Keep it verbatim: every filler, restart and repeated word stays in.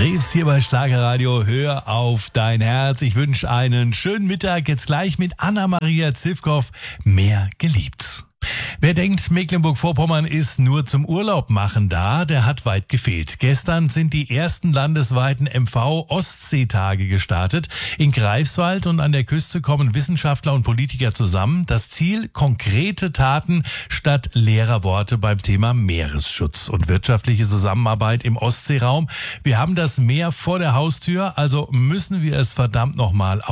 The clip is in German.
Drews hier bei Schlagerradio, hör auf dein Herz. Ich wünsche einen schönen Mittag, jetzt gleich mit Anna-Maria Zivkow, mehr geliebt. Wer denkt, Mecklenburg-Vorpommern ist nur zum Urlaub machen da, der hat weit gefehlt. Gestern sind die ersten landesweiten M V-Ostseetage gestartet. In Greifswald und an der Küste kommen Wissenschaftler und Politiker zusammen. Das Ziel, konkrete Taten statt leerer Worte beim Thema Meeresschutz und wirtschaftliche Zusammenarbeit im Ostseeraum. Wir haben das Meer vor der Haustür, also müssen wir es verdammt nochmal